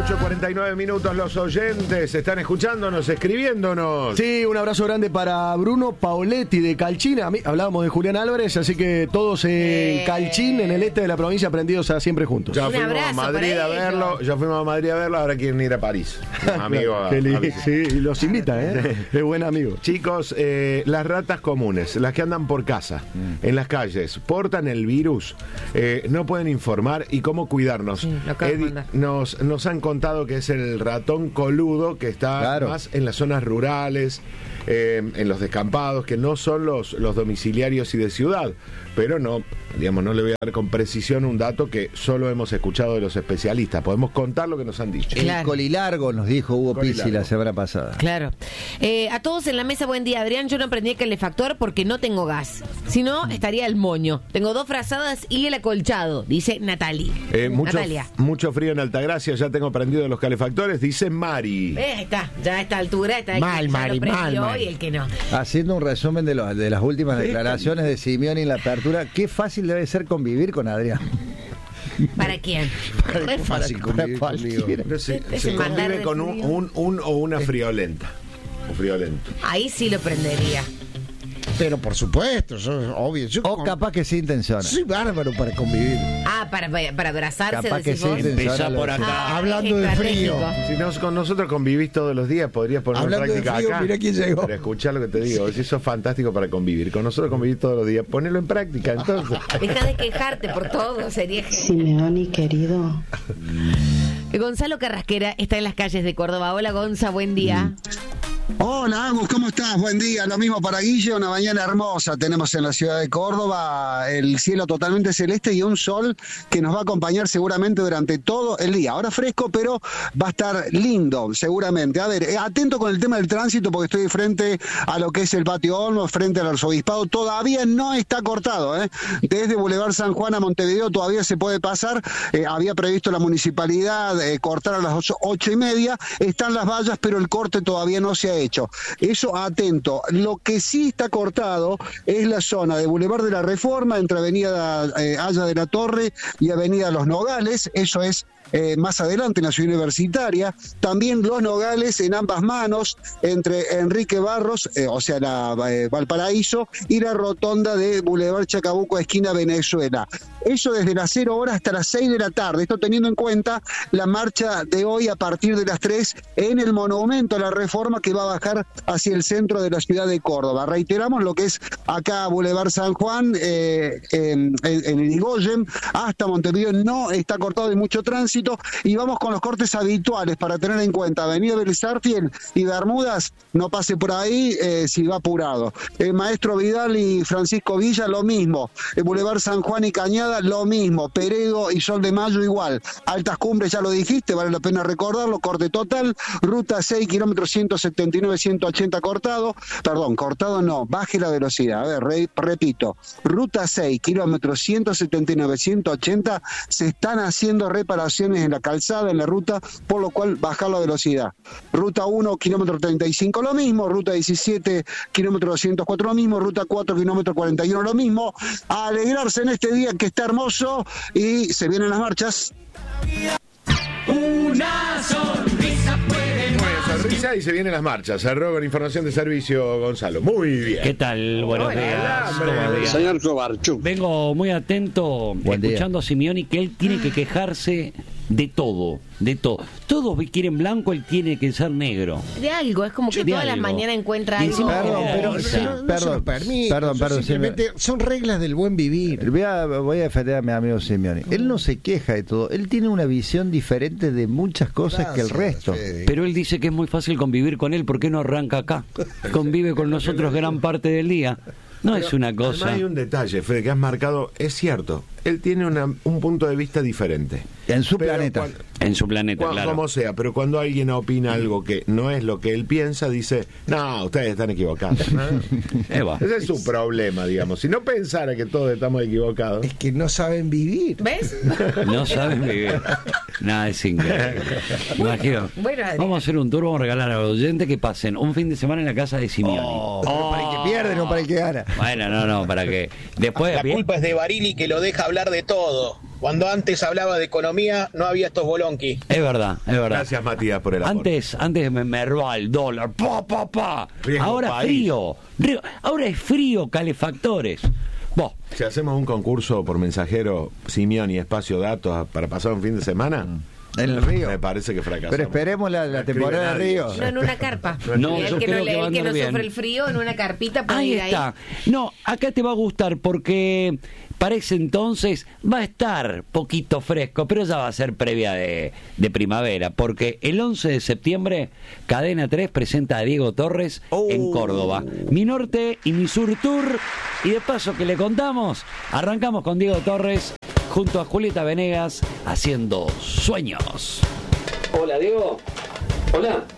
8:49 minutos, los oyentes están escuchándonos, escribiéndonos. Sí, un abrazo grande para Bruno Paoletti de Calchina. Hablábamos de Julián Álvarez, así que todos en Calchín, en el este de la provincia, aprendidos a siempre juntos. Ya fuimos a Madrid a verlo, ahora quieren ir a París. Amigo, sí, y los invita, es buen amigo. Chicos, las ratas comunes, las que andan por casa, en las calles, portan el virus, no pueden informar y cómo cuidarnos. Sí, Eddie, nos han contado que es el ratón coludo que está más en las zonas rurales, en los descampados, que no son los domiciliarios y de ciudad, pero no le voy a dar con precisión un dato que solo hemos escuchado de los especialistas. Podemos contar lo que nos han dicho. El colilargo, nos dijo Hugo Pizzi la semana pasada. Claro. A todos en la mesa, buen día. Adrián, yo no prendí el calefactor porque no tengo gas. Si no, estaría el moño. Tengo 2 frazadas y el acolchado, dice Natalia. Mucho frío en Altagracia, ya tengo prendido los calefactores, dice Mari. Está, ya a esta altura está mal, Mari, mal. Y el que no. Haciendo un resumen de las últimas declaraciones de Simeoni en la apertura, qué fácil debe ser convivir con Adrián. ¿Para quién? Para fácil convivir conmigo. Se convive con un o una friolenta. Un friolento. Ahí sí lo prendería. Pero por supuesto, eso es obvio. Capaz que sí intenciona. Soy bárbaro para convivir. Para abrazarse. Capaz que sí Empezá por acá. Hablando de frío. Si con nosotros convivís todos los días, podrías poner en práctica acá. Mirá quién llegó. Pero escuchá lo que te digo, eso es fantástico para convivir. Con nosotros convivís todos los días, ponelo en práctica, entonces. Deja de quejarte por todo, sería genial. Simeoni, querido. Gonzalo Carrasquera está en las calles de Córdoba. Hola, Gonza, buen día. Hola Agus, ¿cómo estás? Buen día, lo mismo para Guille, una mañana hermosa tenemos en la ciudad de Córdoba, el cielo totalmente celeste y un sol que nos va a acompañar seguramente durante todo el día. Ahora fresco, pero va a estar lindo, seguramente. A ver, atento con el tema del tránsito porque estoy frente a lo que es el Patio Olmos, frente al Arzobispado, todavía no está cortado, Desde Boulevard San Juan a Montevideo todavía se puede pasar, había previsto la municipalidad cortar a las 8:30, están las vallas, pero el corte todavía no se ha hecho. Eso, atento. Lo que sí está cortado es la zona de Boulevard de la Reforma entre Avenida Haya de la Torre y Avenida Los Nogales. Eso es más adelante en la ciudad universitaria. También Los Nogales en ambas manos entre Enrique Barros, o sea la Valparaíso, y la rotonda de Boulevard Chacabuco esquina Venezuela. Eso desde las 0 horas hasta las 6 de la tarde. Esto teniendo en cuenta la marcha de hoy a partir de las 3 en el Monumento a la Reforma que va a bajar hacia el centro de la ciudad de Córdoba. Reiteramos lo que es acá Boulevard San Juan, en Irigoyen, hasta Montevideo no está cortado de mucho tránsito. Y vamos con los cortes habituales para tener en cuenta. Avenida Belizarfiel y Bermudas, no pase por ahí si va apurado. Maestro Vidal y Francisco Villa, lo mismo. Boulevard San Juan y Cañada, lo mismo. Peredo y Sol de Mayo, igual. Altas Cumbres, ya lo dijiste, vale la pena recordarlo. Corte total. Ruta 6, kilómetros 179, 180 cortado. Perdón, cortado no, baje la velocidad. A ver, repito. Ruta 6, kilómetros 179, 180, se están haciendo reparaciones en la calzada, en la ruta, por lo cual bajar la velocidad. Ruta 1, kilómetro 35, lo mismo. Ruta 17, kilómetro 204, lo mismo. Ruta 4, kilómetro 41, lo mismo. A alegrarse en este día que está hermoso y se vienen las marchas. Una sonrisa puede más. Sonrisa y se vienen las marchas. Cerró con información de servicio Gonzalo. Muy bien. ¿Qué tal? Buenos días. Señor Cobarchuk. Vengo muy atento escuchando a Simeoni que él tiene que quejarse de todo. Todos quieren blanco, él tiene que ser negro. De algo, es como que todas las mañanas encuentra algo. Perdón, simplemente son reglas del buen vivir. Voy a defender a mi amigo Simeoni. Él no se queja de todo, él tiene una visión diferente de muchas cosas que el resto. Pero él dice que es muy fácil convivir con él, ¿por qué no arranca acá? Convive con nosotros gran parte del día. No es una cosa. Hay un detalle, Fede, que has marcado, es cierto. Él tiene un punto de vista diferente. En su planeta. En su planeta, claro. Como sea, pero cuando alguien opina algo que no es lo que él piensa, dice, no, ustedes están equivocados. Ese es su problema, digamos. Si no pensara que todos estamos equivocados. Es que no saben vivir. ¿Ves? No saben vivir. Nada, es increíble. Imagino. Vamos a hacer un tour, vamos a regalar a los oyentes que pasen un fin de semana en la casa de Simeoni. Para el que pierde, no para el que gana. Bueno, no, para que después... La culpa es de Barili que lo deja hablar de todo. Cuando antes hablaba de economía, no había estos bolonqui. Es verdad, es verdad. Gracias, Matías, por el aporte. Antes me mervaba el dólar. Pa. Riesgo Ahora país. frío. Ahora es frío, calefactores. Vos. Si hacemos un concurso por mensajero, Simeoni, espacio datos, para pasar un fin de semana... En el río. Me parece que fracasamos. Pero esperemos la temporada de río. No, en una carpa. No, el yo que creo no, que va a el que andar no bien. sufre el frío, en una carpita puede Ahí ir está. ahí. No, acá te va a gustar porque para ese entonces va a estar poquito fresco, pero ya va a ser previa de primavera, porque el 11 de septiembre Cadena 3 presenta a Diego Torres en Córdoba. Mi Norte y mi Sur Tour. Y de paso que le contamos, arrancamos con Diego Torres junto a Julieta Venegas haciendo Sueños. Hola, Diego. Hola.